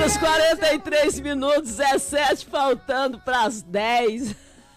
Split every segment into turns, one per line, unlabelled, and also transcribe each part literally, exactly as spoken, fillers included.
horas e quarenta e três minutos, dezessete faltando para as dez.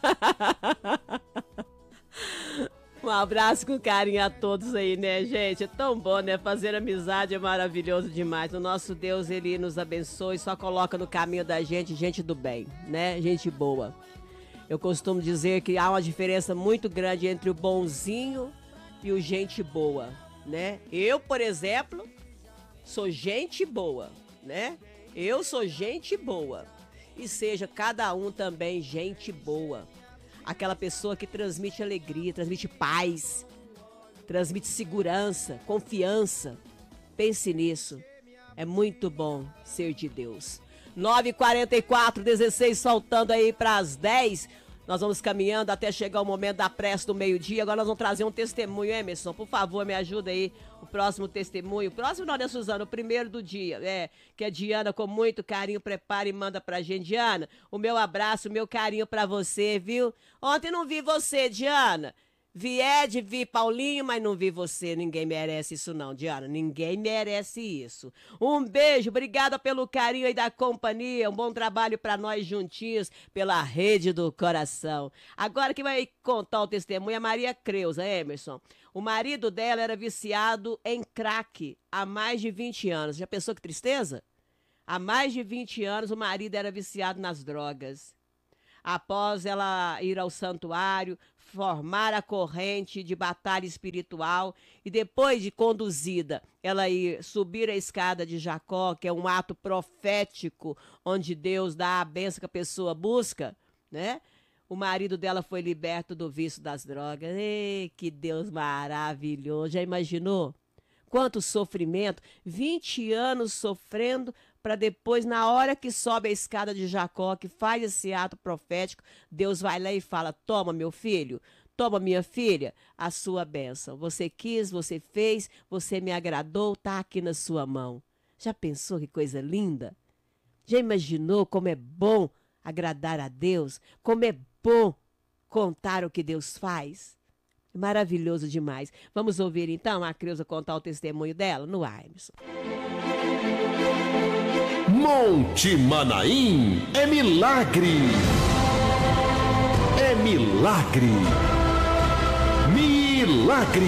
Um abraço com carinho a todos aí, né, gente? É tão bom, né? Fazer amizade é maravilhoso demais. O nosso Deus, ele nos abençoe, só coloca no caminho da gente, gente do bem, né? Gente boa. Eu costumo dizer que há uma diferença muito grande entre o bonzinho e o gente boa, né? Eu, por exemplo, sou gente boa, né? Eu sou gente boa. E seja cada um também gente boa. Aquela pessoa que transmite alegria, transmite paz, transmite segurança, confiança. Pense nisso. É muito bom ser de Deus. nove e quarenta e quatro, dezesseis faltando aí para as dez. Nós vamos caminhando até chegar o momento da prece do meio-dia. Agora nós vamos trazer um testemunho, Emerson. Por favor, me ajuda aí. O próximo testemunho. O próximo não, né, Suzana? O primeiro do dia. É, que a Diana, com muito carinho, prepara e manda pra gente. Diana, o meu abraço, o meu carinho pra você, viu? Ontem não vi você, Diana. Vi Ed, vi Paulinho, mas não vi você. Ninguém merece isso não, Diana. Ninguém merece isso. Um beijo, obrigada pelo carinho aí da companhia. Um bom trabalho pra nós juntinhos pela rede do coração. Agora que vai contar o testemunho é a Maria Creuza, Emerson. O marido dela era viciado em crack há mais de vinte anos. Já pensou que tristeza? Há mais de vinte anos o marido era viciado nas drogas. Após ela ir ao santuário, formar a corrente de batalha espiritual e depois de conduzida, ela ir subir a escada de Jacó, que é um ato profético, onde Deus dá a bênção que a pessoa busca, né? O marido dela foi liberto do vício das drogas. Ei, que Deus maravilhoso! Já imaginou? Quanto sofrimento! vinte anos sofrendo para depois, na hora que sobe a escada de Jacó, que faz esse ato profético, Deus vai lá e fala, toma, meu filho, toma, minha filha, a sua bênção. Você quis, você fez, você me agradou, tá aqui na sua mão. Já pensou que coisa linda? Já imaginou como é bom agradar a Deus? Como é bom contar o que Deus faz? Maravilhoso demais. Vamos ouvir então a Creuza contar o testemunho dela no Emerson.
Monte Manaim é milagre. É milagre. Milagre.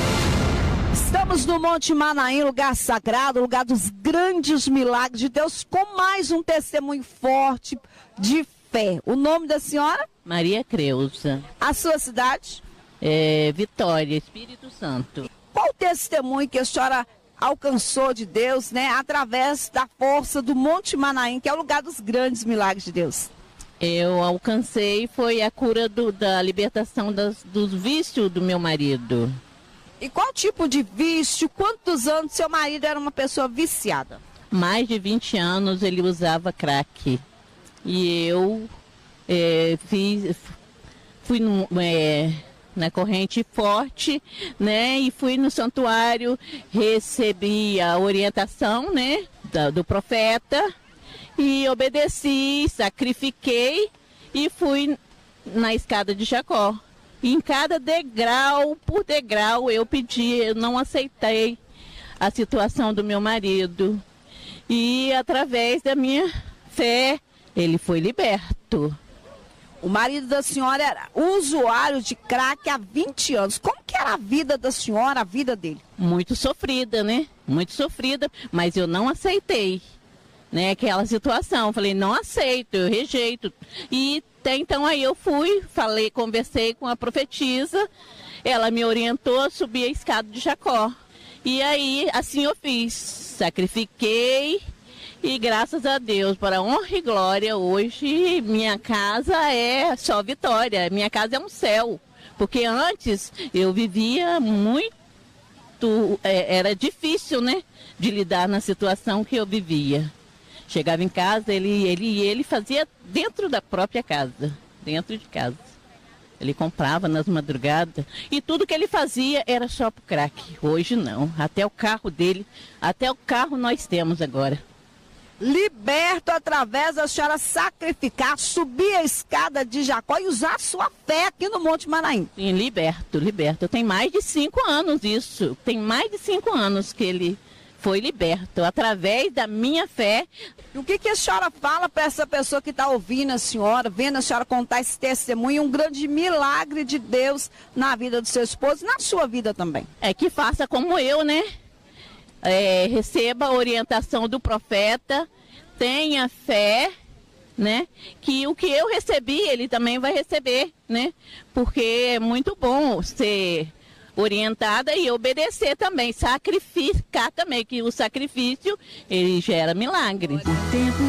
Estamos no Monte Manaim, lugar sagrado, lugar dos grandes milagres de Deus, com mais um testemunho forte de fé. O nome da senhora?
Maria Creuza.
A sua cidade?
É, Vitória, Espírito Santo.
Qual o testemunho que a senhora alcançou de Deus, né, através da força do Monte Manaim, que é o lugar dos grandes milagres de Deus?
Eu alcancei, foi a cura do, da libertação das, dos vícios do meu marido.
E qual tipo de vício? Quantos anos seu marido era uma pessoa viciada?
Mais de vinte anos ele usava crack. E eu é, fiz, fui no... É, na corrente forte, né, e fui no santuário, recebi a orientação, né, do, do profeta, e obedeci, sacrifiquei, e fui na escada de Jacó. E em cada degrau, por degrau, eu pedi, eu não aceitei a situação do meu marido, e através da minha fé, ele foi liberto.
O marido da senhora era usuário de crack há vinte anos. Como que era a vida da senhora, a vida dele?
Muito sofrida, né? Muito sofrida, mas eu não aceitei, né, aquela situação. Falei, não aceito, eu rejeito. E até então aí eu fui, falei, conversei com a profetisa, ela me orientou a subir a escada de Jacó. E aí, assim eu fiz, sacrifiquei. E graças a Deus, para honra e glória, hoje minha casa é só vitória, minha casa é um céu. Porque antes eu vivia muito, é, era difícil, né, de lidar na situação que eu vivia. Chegava em casa, ele, ele, ele fazia dentro da própria casa, dentro de casa. Ele comprava nas madrugadas e tudo que ele fazia era só pro crack. Hoje não, até o carro dele, até o carro nós temos agora.
Liberto através da senhora sacrificar, subir a escada de Jacó e usar a sua fé aqui no Monte Manaim.
Sim, liberto, liberto. Tem mais de cinco anos isso. Tem mais de cinco anos que ele foi liberto através da minha fé.
E o que, que a senhora fala para essa pessoa que está ouvindo a senhora, vendo a senhora contar esse testemunho, um grande milagre de Deus na vida do seu esposo, na sua vida também?
É que faça como eu, né? É, receba a orientação do profeta, tenha fé, né? Que o que eu recebi, ele também vai receber, né? Porque é muito bom ser orientada e obedecer também, sacrificar também, que o sacrifício, ele gera milagre.
O tempo